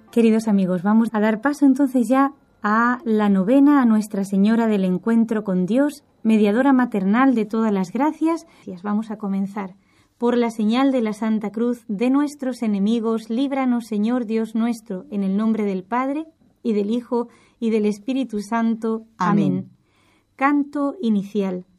Queridos amigos, vamos a dar paso entonces ya a la novena a Nuestra Señora del Encuentro con Dios, mediadora maternal de todas las gracias. Vamos a comenzar. Por la señal de la Santa Cruz de nuestros enemigos, líbranos, Señor Dios nuestro, en el nombre del Padre, y del Hijo, y del Espíritu Santo. Amén. Canto inicial.